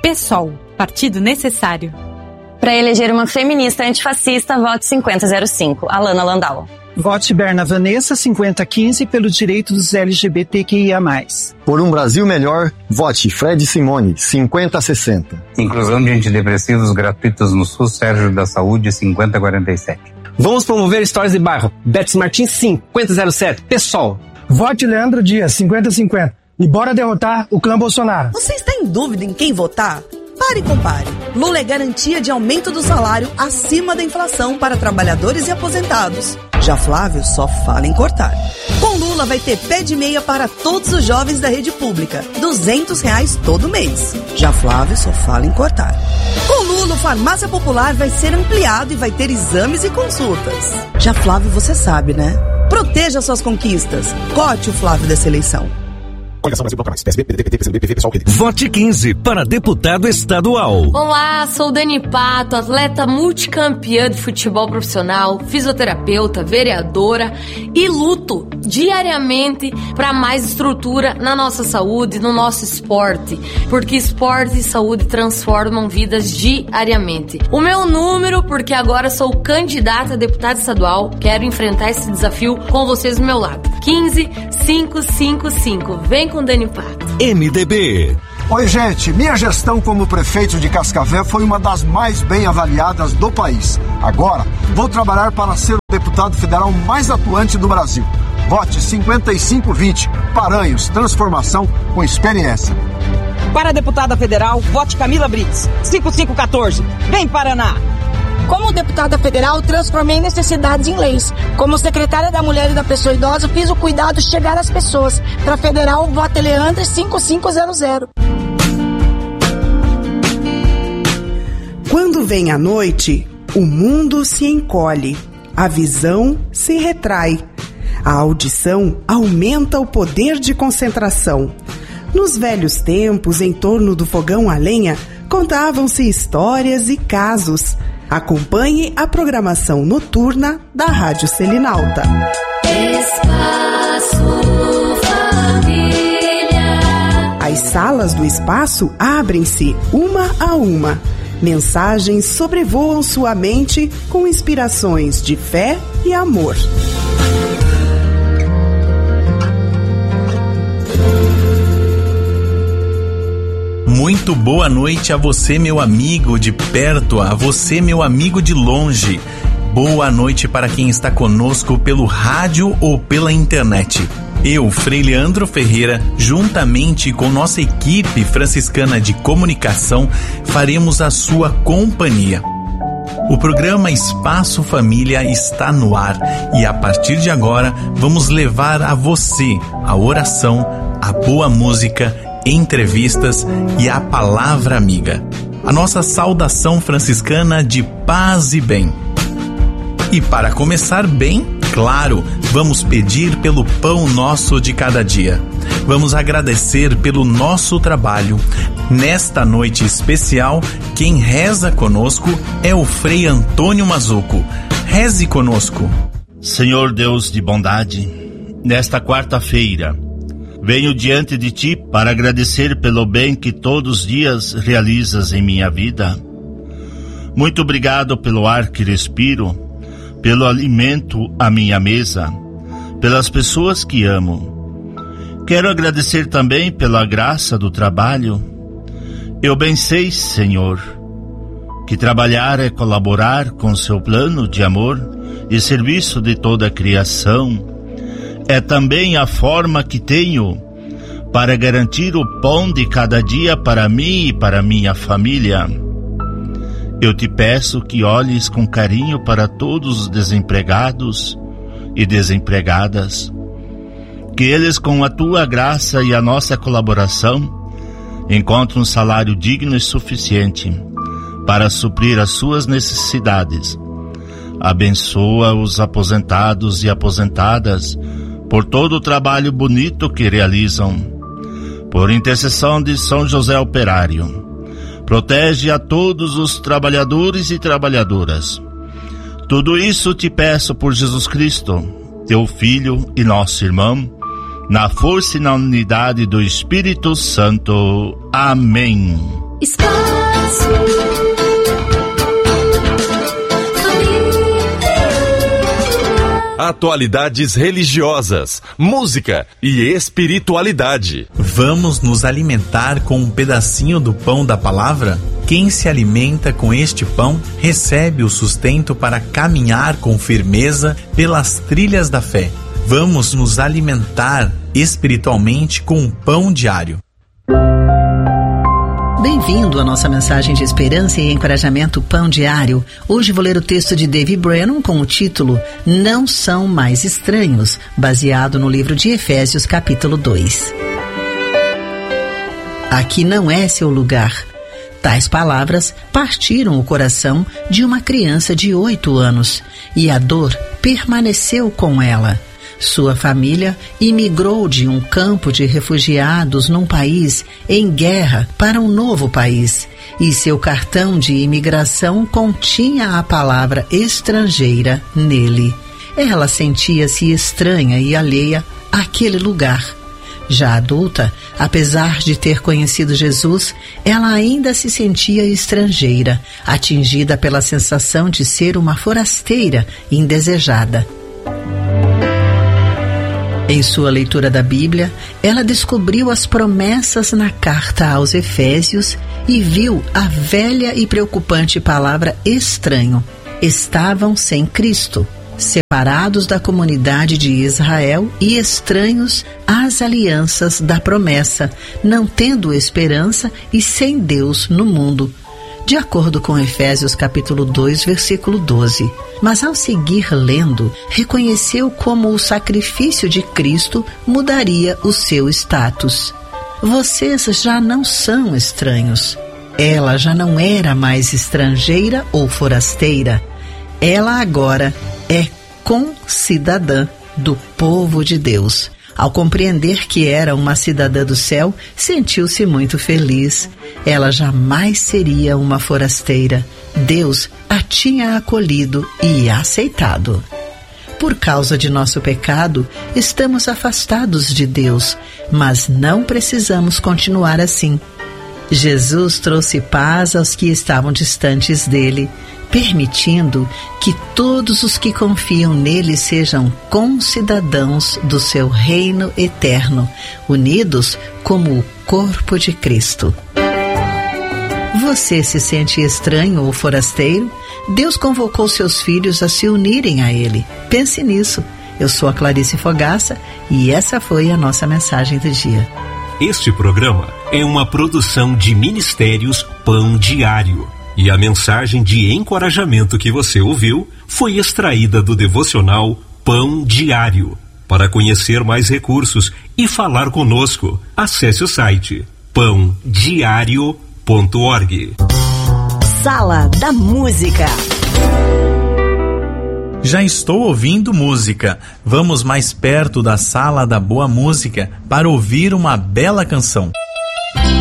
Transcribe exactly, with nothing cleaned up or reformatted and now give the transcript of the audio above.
PSOL, partido necessário. Para eleger uma feminista antifascista, vote cinquenta zero cinco, Alana Landau. Vote Berna Vanessa cinquenta quinze pelo direito dos L G B T Q I A mais. Por um Brasil melhor, vote Fred Simone cinquenta sessenta. Inclusão de antidepressivos gratuitos no SUS, Sérgio da Saúde cinquenta quarenta e sete. Vamos promover histórias de bairro, Betis Martins cinquenta zero sete, PSOL. Vote Leandro Dias cinquenta cinquenta e bora derrotar o clã Bolsonaro. Você está em dúvida em quem votar? Pare e compare. Lula é garantia de aumento do salário acima da inflação para trabalhadores e aposentados. Já Flávio só fala em cortar. Com Lula vai ter pé de meia para todos os jovens da rede pública. duzentos reais todo mês. Já Flávio só fala em cortar. Com Lula, Farmácia Popular vai ser ampliado e vai ter exames e consultas. Já Flávio, você sabe, né? Proteja suas conquistas. Corte o Flávio dessa eleição. Coligação Brasil Bloco Mais, P S B, P D T, P T, P C do B, P V, P SOL, P D T. Vote quinze para deputado estadual. Olá, sou Dani Pato, atleta multicampeã de futebol profissional, fisioterapeuta, vereadora e luto diariamente para mais estrutura na nossa saúde, no nosso esporte, porque esporte e saúde transformam vidas diariamente. O meu número, porque agora sou candidata a deputada estadual, quero enfrentar esse desafio com vocês do meu lado. quinze cinco cinco cinco. Vem com Dani Pato. M D B. Oi, gente. Minha gestão como prefeito de Cascavel foi uma das mais bem avaliadas do país. Agora, vou trabalhar para ser o deputado federal mais atuante do Brasil. Vote cinquenta e cinco vinte. Paranhos, transformação com experiência. Para a deputada federal, vote Camila Brits, cinquenta e cinco quatorze. Vem, Paraná! Como deputada federal, transformei necessidades em leis. Como secretária da Mulher e da Pessoa Idosa, fiz o cuidado chegar às pessoas. Para federal, vote Leandro cinquenta e cinco zero zero. Quando vem a noite, o mundo se encolhe, a visão se retrai, a audição aumenta o poder de concentração. Nos velhos tempos, em torno do fogão a lenha, contavam-se histórias e casos. Acompanhe a programação noturna da Rádio Selinalta. Espaço Família. As salas do espaço abrem-se uma a uma. Mensagens sobrevoam sua mente com inspirações de fé e amor. Muito boa noite a você, meu amigo de perto, a você, meu amigo de longe. Boa noite para quem está conosco pelo rádio ou pela internet. Eu, Frei Leandro Ferreira, juntamente com nossa equipe franciscana de comunicação, faremos a sua companhia. O programa Espaço Família está no ar e a partir de agora vamos levar a você a oração, a boa música, entrevistas e a palavra amiga. A nossa saudação franciscana de paz e bem. E para começar bem, claro, vamos pedir pelo pão nosso de cada dia. Vamos agradecer pelo nosso trabalho. Nesta noite especial, quem reza conosco é o Frei Antônio Mazuco. Reze conosco. Senhor Deus de bondade, nesta quarta-feira, venho diante de Ti para agradecer pelo bem que todos os dias realizas em minha vida. Muito obrigado pelo ar que respiro, pelo alimento à minha mesa, pelas pessoas que amo. Quero agradecer também pela graça do trabalho. Eu bem sei, Senhor, que trabalhar é colaborar com seu plano de amor e serviço de toda a criação. É também a forma que tenho para garantir o pão de cada dia para mim e para minha família. Eu te peço que olhes com carinho para todos os desempregados e desempregadas, que eles, com a tua graça e a nossa colaboração, encontrem um salário digno e suficiente para suprir as suas necessidades. Abençoa os aposentados e aposentadas por todo o trabalho bonito que realizam. Por intercessão de São José Operário, protege a todos os trabalhadores e trabalhadoras. Tudo isso te peço por Jesus Cristo, teu Filho e nosso irmão, na força e na unidade do Espírito Santo. Amém. Espaço Atualidades religiosas, música e espiritualidade. Vamos nos alimentar com um pedacinho do pão da palavra? Quem se alimenta com este pão recebe o sustento para caminhar com firmeza pelas trilhas da fé. Vamos nos alimentar espiritualmente com um pão diário. Bem-vindo à nossa mensagem de esperança e encorajamento Pão Diário. Hoje vou ler o texto de David Brennan com o título Não São Mais Estranhos, baseado no livro de Efésios capítulo dois. Aqui não é seu lugar. Tais palavras partiram o coração de uma criança de oito anos e a dor permaneceu com ela. Sua família imigrou de um campo de refugiados num país em guerra para um novo país, e seu cartão de imigração continha a palavra estrangeira nele. Ela sentia-se estranha e alheia àquele lugar. Já adulta, apesar de ter conhecido Jesus, ela ainda se sentia estrangeira, atingida pela sensação de ser uma forasteira indesejada. Em sua leitura da Bíblia, ela descobriu as promessas na carta aos Efésios e viu a velha e preocupante palavra estranho. Estavam sem Cristo, separados da comunidade de Israel e estranhos às alianças da promessa, não tendo esperança e sem Deus no mundo. De acordo com Efésios capítulo dois, versículo doze. Mas ao seguir lendo, reconheceu como o sacrifício de Cristo mudaria o seu status. Vocês já não são estranhos. Ela já não era mais estrangeira ou forasteira. Ela agora é concidadã do povo de Deus. Ao compreender que era uma cidadã do céu, sentiu-se muito feliz. Ela jamais seria uma forasteira. Deus a tinha acolhido e aceitado. Por causa de nosso pecado, estamos afastados de Deus, mas não precisamos continuar assim. Jesus trouxe paz aos que estavam distantes dele, permitindo que todos os que confiam nele sejam concidadãos do seu reino eterno, unidos como o corpo de Cristo. Você se sente estranho ou forasteiro? Deus convocou seus filhos a se unirem a ele. Pense nisso. Eu sou a Clarice Fogaça e essa foi a nossa mensagem do dia. Este programa é uma produção de Ministérios Pão Diário. E a mensagem de encorajamento que você ouviu foi extraída do devocional Pão Diário. Para conhecer mais recursos e falar conosco, acesse o site pão diário ponto org. Sala da Música. Já estou ouvindo música. Vamos mais perto da Sala da Boa Música para ouvir uma bela canção.